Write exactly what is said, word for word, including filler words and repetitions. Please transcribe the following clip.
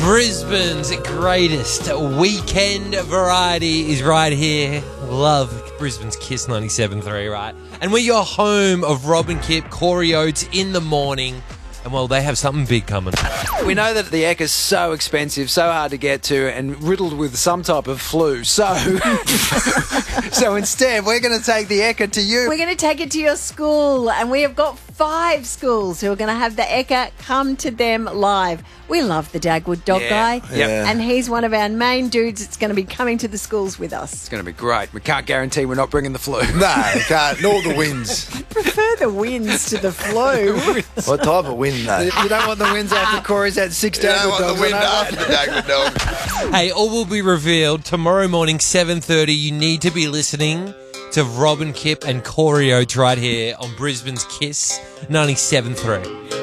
Brisbane's greatest weekend variety is right here. Love Brisbane's Kiss ninety-seven point three, right? And we're your home of Rob and Kip, Corey Oates in the morning. And, well, they have something big coming. We know that the Ekka's so expensive, so hard to get to, and riddled with some type of flu. So, so instead, we're going to take the Ekka to you. We're going to take it to your school, and we have got five schools who are going to have the Ekka come to them live. We love the Dagwood dog Yeah. guy, Yep. and he's one of our main dudes that's going to be coming to the schools with us. It's going to be great. We can't guarantee we're not bringing the flu. No, you can't. Nor the winds. Prefer the winds to the flu. What type of wind, though? You don't want the winds after Corey's had six You don't Dagwood want dogs. the wind I know after that. the Dagwood dog. Hey, all will be revealed tomorrow morning, seven thirty. You need to be listening to Rob and Kip and Corey Oates right here on Brisbane's Kiss ninety-seven point three.